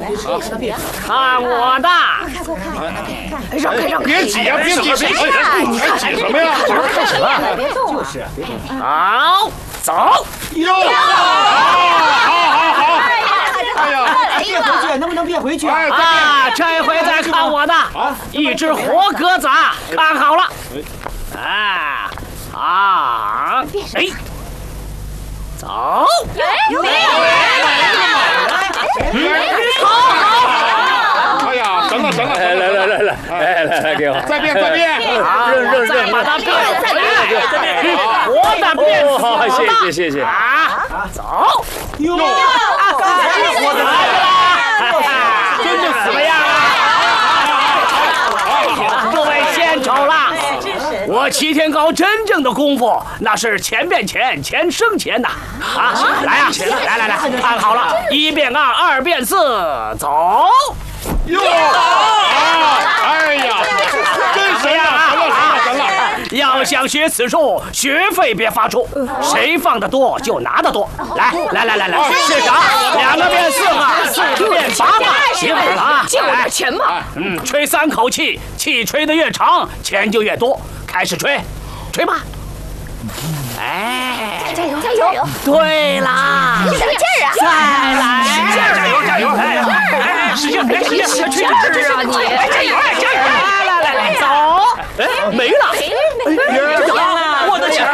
看我的！ 让开！ 别挤呀，别挤！你还挤什么呀？ 开始了， 别动！就是，好，走！ 哟！好！哎呀！ 变回去，能不能变回去？这回再看我的！一只活鸽子，看好了！走！ 哎呀，行了， 来，给我， 再变， 再把它变回来，活的变死好，谢谢。 走！ 哟， 刚才是活的来了，真的死了呀！各位献丑了。我齐天高真正的功夫，那是钱变钱，钱生钱呐！来呀，来，看好了，1变2，2变4，走！ 哟！哎呀，真神呀！行了！ 要想学此术，学费别发出，谁放得多就拿得多。来，试着2个变4个，4个变8个，行了啊！ 借我点钱嘛！ 吹3口气，气吹得越长，钱就越多。开始吹吧！ 加油！ 对啦， 使劲儿啊！ 再来！ 加油！ 使劲，吹劲儿啊你！ 加油！来，走！没了！我的钱！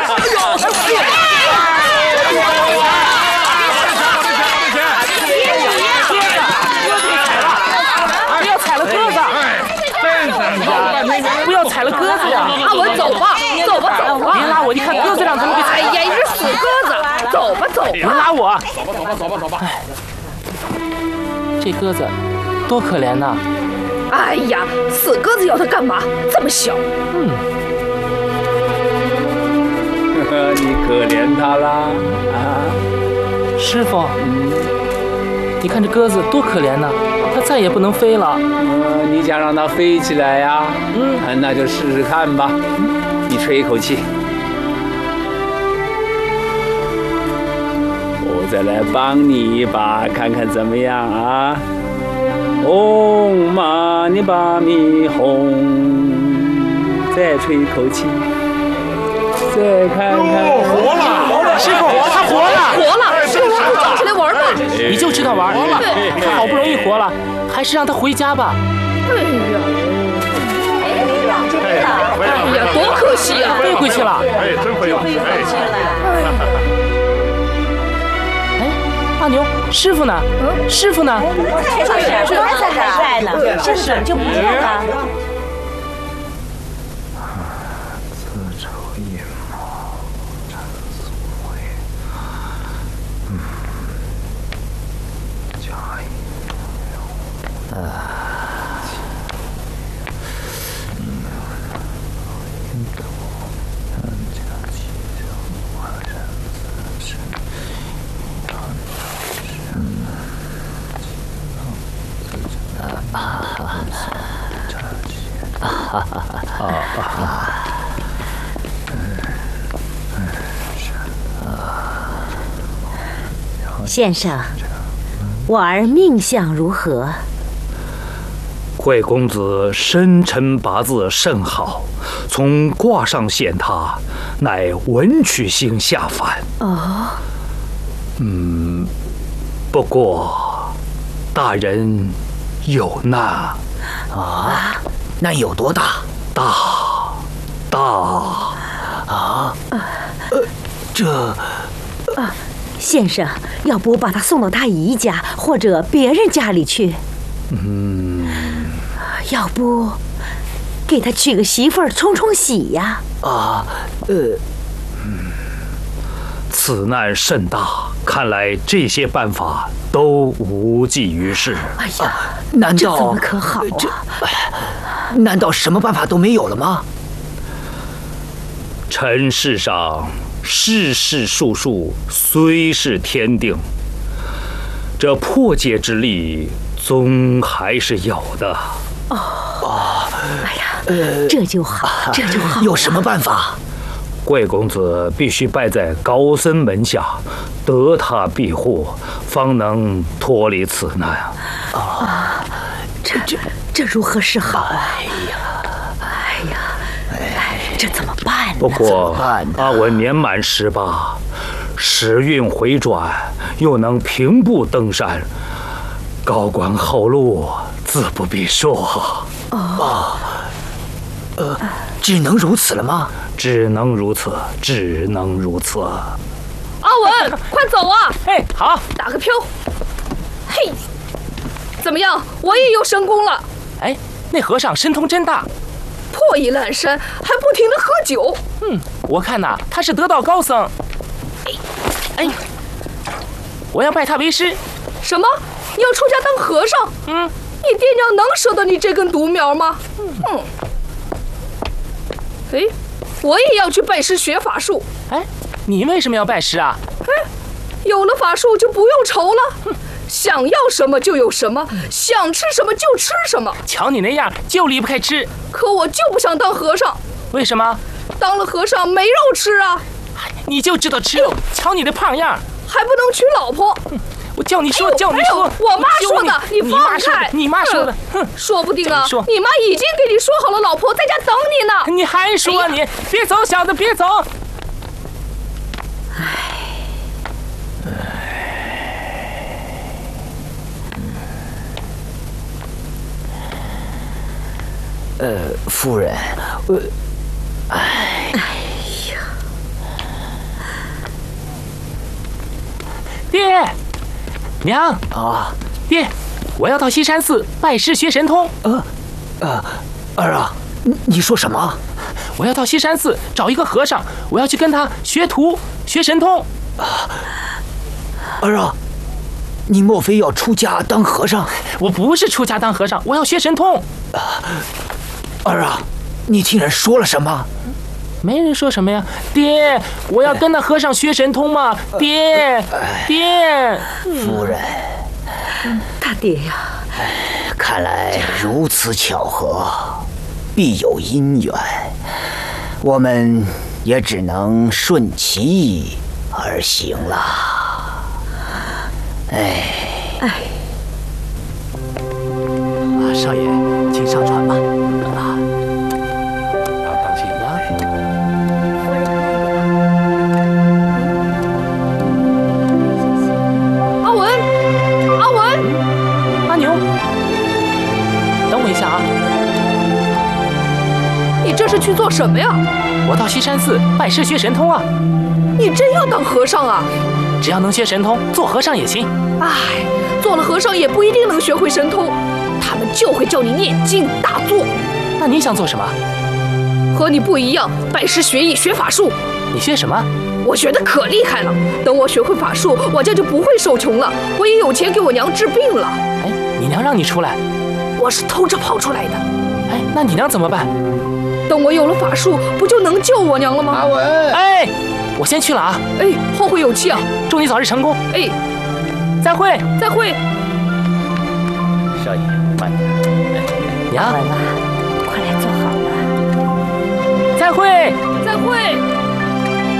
不要踩了鸽子！不要踩了鸽子呀！ 我走吧！ 别拉我！你看鸽子让咱们给踩！ 哎呀，一只死鸽子！走吧！ 别拉我！ 走吧！ 这鸽子多可怜呐！ 哎呀，死鸽子要它干嘛？这么小。 你可怜它啦师傅，你看这鸽子多可怜呐，它再也不能飞了。 你想让它飞起来呀？那就试试看吧。你吹一口气，我再来帮你一把，看看怎么样啊？嗡嘛呢叭咪吽，再吹一口气，再看看。 活了！ 师傅，他活了！ 师傅，抓起来玩吧！ 你就知道玩，他好不容易活了，还是让他回家吧。 哎呀，多可惜啊！ 飞回去了。 真回了！ 阿牛，师傅呢？师傅呢？ 在呢，这怎么就不见了？ 自丑寅卯，辰巳未，甲乙丙丁。 先生，我儿命相如何？ 贵公子生辰八字甚好，从卦上显他乃文曲星下凡。不过大人有难。 难有多大？ 大。 先生，要不把他送到他姨家或者别人家里去？要不给他娶个媳妇儿冲喜呀？ 此难甚大，看来这些办法都无济于事。 哎呀， 难这怎道么可好啊？ 难道什么办法都没有了吗？ 尘世上世事术数虽是天定，这破解之力总还是有的。 哎呀，这就好。 有什么办法？ 贵公子必须拜在高僧门下，得他庇护，方能脱离此难。 这如何是好啊？这怎么办呢？ 不过阿文年满18，时运回转，又能平步登山，高官厚禄，自不必说。 只能如此了吗？ 只能如此，只能如此。 阿文，快走啊！ 哎，好， 打个飘。嘿，怎么样？我也有神功了。 哎，那和尚神通真大， 破衣烂衫，还不停地喝酒。 我看呐，他是得道高僧。哎，我要拜他为师。 什么？你要出家当和尚？你爹娘能舍得你这根独苗吗？哎，我也要去拜师学法术。 哎，你为什么要拜师啊？ 有了法术就不用愁了。想要什么就有什么，想吃什么就吃什么。 瞧你那样，就离不开吃。 可我就不想当和尚。 为什么？ 当了和尚没肉吃啊！ 你就知道吃肉，瞧你的胖样， 还不能娶老婆。 我叫你说，叫你说， 我妈说的，你放开。 你妈说的， 说不定啊， 说你妈已经给你说好了，老婆在家等你呢。 你还说你？别走，小子，别走。 夫人， 爹，娘啊， 爹，我要到西山寺拜师学神通。 儿啊，你说什么？ 我要到西山寺找一个和尚，我要去跟他学徒学神通。 儿啊，你莫非要出家当和尚？ 我不是出家当和尚，我要学神通。 儿啊，你听人说了什么？ 没人说什么呀，爹，我要跟那和尚学神通嘛，爹。 夫人， 大爹呀， 看来如此巧合，必有因缘，我们也只能顺其意而行了。 少爷，请上船吧。 当心啊！ 阿文， 阿牛，等我一下啊！ 你这是去做什么呀？ 我到西山寺拜师学神通啊！ 你真要当和尚啊？ 只要能学神通，做和尚也行。 做了和尚也不一定能学会神通，他们就会叫你念经打坐。 那你想做什么？ 和你不一样，拜师学艺学法术。 你学什么？ 我学的可厉害了，等我学会法术，我家就不会受穷了，我也有钱给我娘治病了。 哎，你娘让你出来？ 我是偷着跑出来的。 哎，那你娘怎么办？ 等我有了法术，不就能救我娘了吗？ 阿文， 哎，我先去了啊！ 哎，后会有期啊！ 祝你早日成功！ 哎， 再会， 再会。 少爷，慢点。 娘， 文啊，快来坐好了。 再会， 再会。